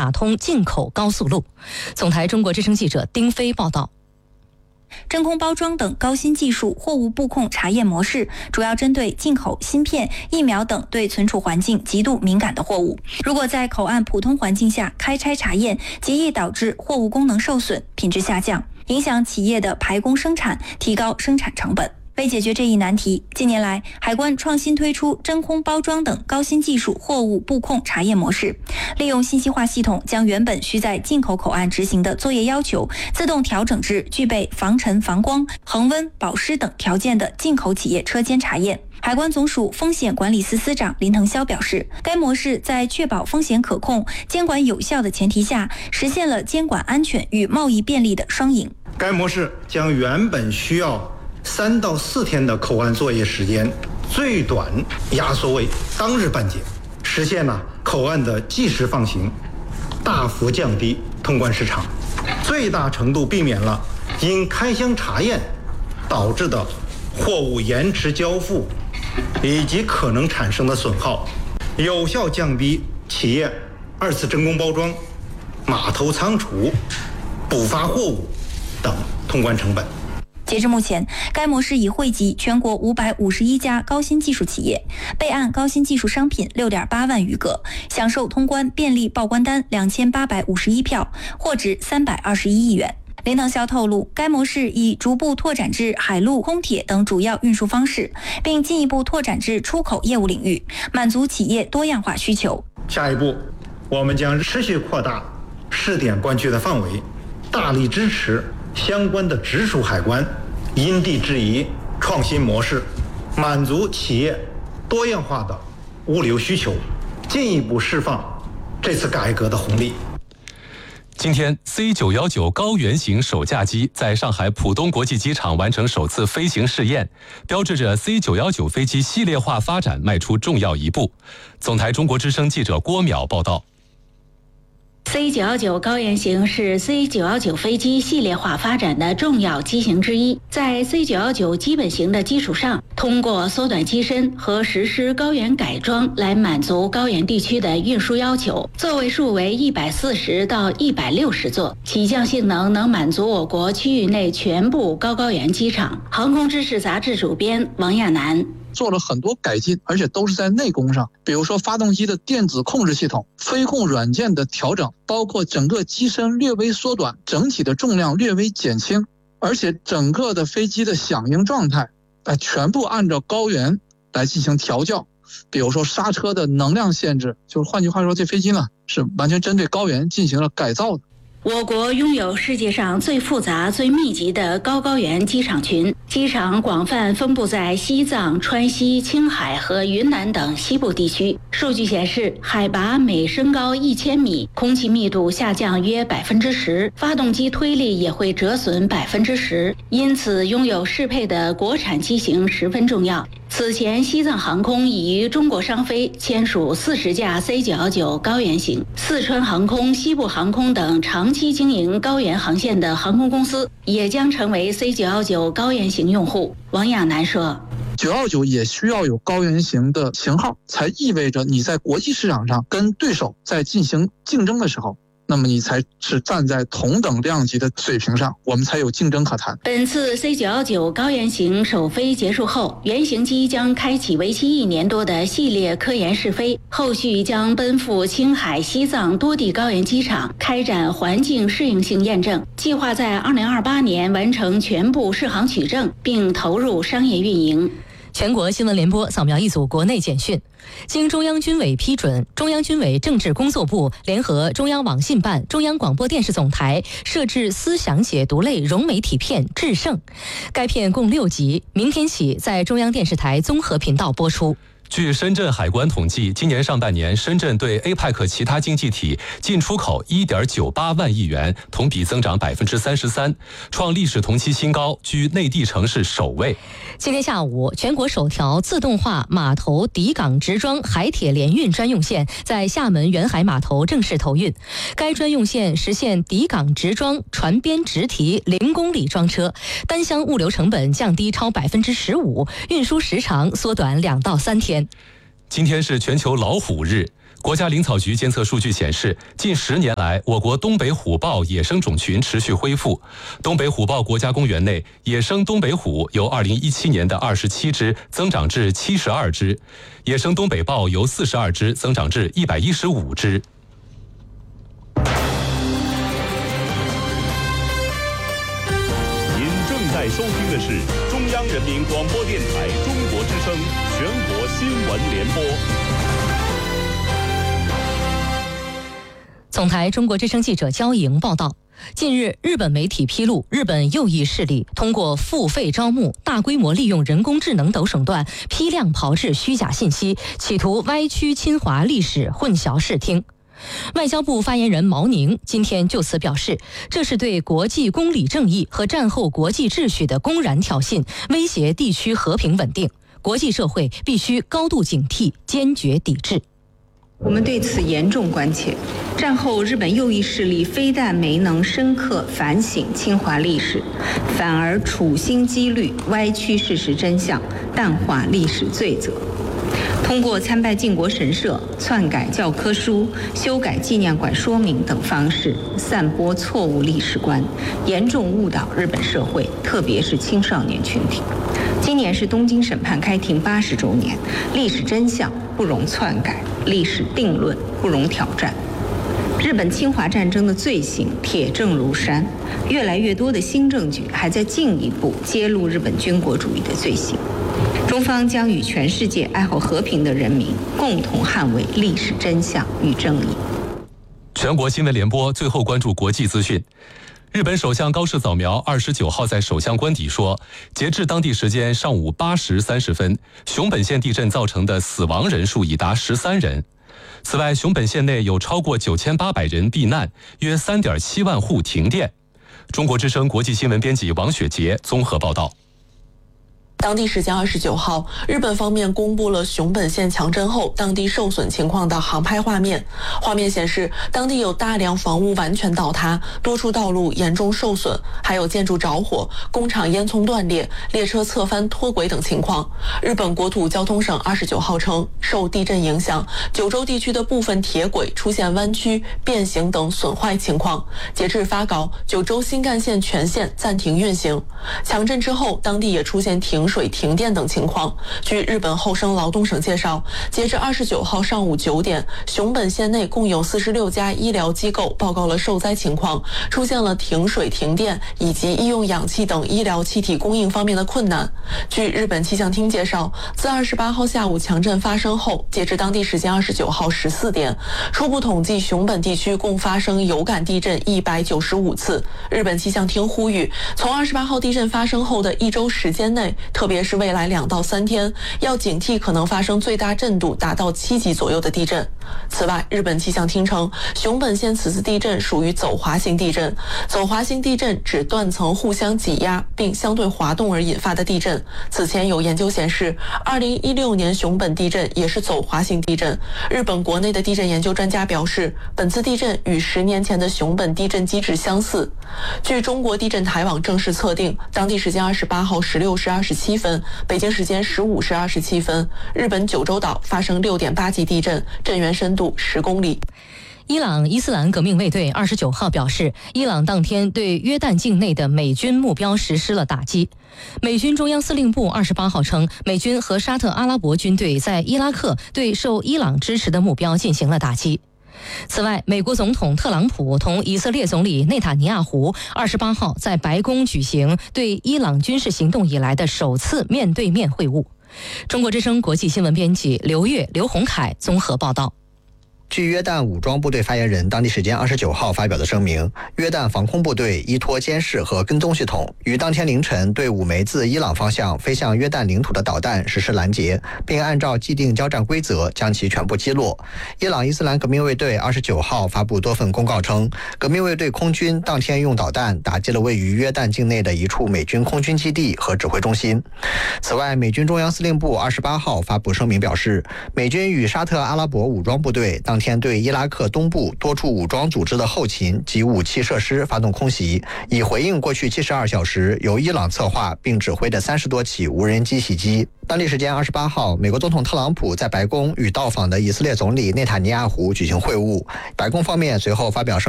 卡通进口高速路。总台中国之声记者丁飞报道。 真空包装等高新技术货物布控查验模式，主要针对进口芯片、疫苗等对存储环境极度敏感的货物。如果在口岸普通环境下开拆查验，极易导致货物功能受损、品质下降，影响企业的排工生产，提高生产成本。为解决这一难题，近年来海关创新推出真空包装等高新技术货物布控查验模式，利用信息化系统将原本需在进口口岸执行的作业要求自动调整至具备防尘、防光、恒温、保湿等条件的进口企业车间查验。海关总署风险管理司司长林腾霄表示，该模式在确保风险可控、监管有效的前提下，实现了监管安全与贸易便利的双赢。 该模式将原本需要3到4天的口岸作业时间，最短压缩为当日办结，实现了口岸的即时放行，大幅降低通关时长，最大程度避免了因开箱查验导致的货物延迟交付以及可能产生的损耗，有效降低企业2次真空包装、码头仓储、补发货物等通关成本。 截至目前，该模式已惠及全国551家高新技术企业，备案高新技术商品6.8万余个，享受通关便利报关单2851票，获值321亿元。林腾霄透露，该模式已逐步拓展至海陆空铁等主要运输方式，并进一步拓展至出口业务领域，满足企业多样化需求。 下一步，我们将持续扩大试点关区的范围，大力支持相关的直属海关因地制宜创新模式，满足企业多样化的物流需求，进一步释放这次改革的红利。 今天 C919 高原型首架机在上海浦东国际机场完成首次飞行试验，标志着 C919 飞机系列化发展迈出重要一步。总台中国之声记者郭淼报道。 C919 高原型是 C919 飞机系列化发展的重要机型之一，在 C919 基本型的基础上，通过缩短机身和实施高原改装来满足高原地区的运输要求。座位数为140到160座，起降性能能满足我国区域内全部高原机场。航空知识杂志主编王亚楠做了很多改进，而且都是在内功上，比如说发动机的电子控制系统、飞控软件的调整，包括整个机身略微缩短，整体的重量略微减轻，而且整个的飞机的响应状态全部按照高原来进行调教。比如说刹车的能量限制，就是换句话说，这飞机呢是完全针对高原进行了改造的。 我国拥有世界上最复杂、最密集的高原机场群，机场广泛分布在西藏、川西、青海和云南等西部地区。数据显示，海拔每升高1000米，空气密度下降约10%，发动机推力也会折损10%。因此，拥有适配的国产机型十分重要。此前，西藏航空已与中国商飞签署40架 C919 高原型，四川航空、西部航空等长期经营高原航线的航空公司也将成为 C919 高原型用户。王亚楠说 ，919也需要有高原型的型号，才意味着你在国际市场上跟对手在进行竞争的时候，那么你才是站在同等量级的水平上，我们才有竞争可谈。 本次 C919 高原型首飞结束后，原型机将开启为期1年多的系列科研试飞，后续将奔赴青海、西藏多地高原机场开展环境适应性验证，计划在2028年完成全部适航取证，并投入商业运营。 全国新闻联播扫描一组国内简讯。经中央军委批准，中央军委政治工作部联合中央网信办、中央广播电视总台设置思想解读类融媒体片《制胜》，该片共6集，明天起在中央电视台综合频道播出。 据深圳海关统计，今年上半年，深圳对 APEC 其他经济体进出口1.98万亿元，同比增长33%，创历史同期新高，居内地城市首位。 今天下午，全国首条自动化码头抵港直装海铁联运专用线在厦门远海码头正式投运。该专用线实现抵港直装船边直提0公里装车，单箱物流成本降低超15%，运输时长缩短2到3天。 今天是全球老虎日， 国家林草局监测数据显示，近10年来，我国东北虎豹野生种群持续恢复。东北虎豹国家公园内，野生东北虎由2017年的27只增长至72只，野生东北豹由42只增长至115只。 您正在收听的是中央人民广播电台中国之声全国新闻联播。 总台中国之声记者焦莹报道，近日，日本媒体披露，日本右翼势力通过付费招募、大规模利用人工智能等手段，批量炮制虚假信息，企图歪曲侵华历史，混淆视听。外交部发言人毛宁今天就此表示，这是对国际公理正义和战后国际秩序的公然挑衅，威胁地区和平稳定，国际社会必须高度警惕，坚决抵制。 我们对此严重关切。战后日本右翼势力非但没能深刻反省侵华历史，反而处心积虑歪曲事实真相，淡化历史罪责。通过参拜靖国神社、篡改教科书、修改纪念馆说明等方式，散播错误历史观，严重误导日本社会，特别是青少年群体。今年是东京审判开庭80周年，历史真相不容篡改，历史定论不容挑战。日本侵华战争的罪行铁证如山，越来越多的新证据还在进一步揭露日本军国主义的罪行。中方将与全世界爱好和平的人民共同捍卫历史真相与正义。 全国新闻联播最后关注国际资讯。日本首相高市早苗29号在首相官邸说，截至当地时间上午8时30分，熊本县地震造成的死亡人数已达13人。此外，熊本县内有超过9800人避难，约3.7万户停电。中国之声国际新闻编辑王雪杰综合报道。 当地时间29号，日本方面公布了熊本县强震后当地受损情况的航拍画面。画面显示，当地有大量房屋完全倒塌，多处道路严重受损，还有建筑着火、工厂烟囱断裂、列车侧翻脱轨等情况。日本国土交通省29号称，受地震影响，九州地区的部分铁轨出现弯曲、变形等损坏情况。截至发稿，九州新干线全线暂停运行。强震之后，当地也出现停水、停电等情况。据日本厚生劳动省介绍，截至29号上午9点，熊本县内共有46家医疗机构报告了受灾情况，出现了停水、停电以及医用氧气等医疗气体供应方面的困难。据日本气象厅介绍，自28号下午强震发生后，截至当地时间29号14点，初步统计熊本地区共发生有感地震195次。日本气象厅呼吁，从28号地震发生后的1周时间内，特别是未来2到3天，要警惕可能发生最大震度达到7级左右的地震。此外，日本气象厅称，熊本县此次地震属于走滑型地震。走滑型地震指断层互相挤压并相对滑动而引发的地震。此前有研究显示，2016年熊本地震也是走滑型地震。日本国内的地震研究专家表示，本次地震与10年前的熊本地震机制相似。据中国地震台网正式测定，当地时间28号16时27分，北京时间15时27分，日本九州岛发生6.8级地震，震源深度10公里。 伊朗伊斯兰革命卫队29号表示，伊朗当天对约旦境内的美军目标实施了打击。美军中央司令部28号称，美军和沙特阿拉伯军队在伊拉克对受伊朗支持的目标进行了打击。此外，美国总统特朗普同以色列总理内塔尼亚胡28号在白宫举行对伊朗军事行动以来的首次面对面会晤。中国之声国际新闻编辑刘越、刘洪凯综合报道。 据约旦武装部队发言人当地时间29号发表的声明，约旦防空部队依托监视和跟踪系统，于当天凌晨对5枚自伊朗方向飞向约旦领土的导弹实施拦截，并按照既定交战规则将其全部击落。伊朗伊斯兰革命卫队29号发布多份公告称，革命卫队空军当天用导弹打击了位于约旦境内的一处美军空军基地和指挥中心。此外，美军中央司令部28号发布声明表示，美军与沙特阿拉伯武装部队当当天对伊拉克东部多处武装组织的后勤及武器设施发动空袭，以回应过去72小时由伊朗策划并指挥的30多起无人机袭击。当地时间28号，美国总统特朗普在白宫与到访的以色列总理内塔尼亚胡举行会晤，白宫方面随后发表声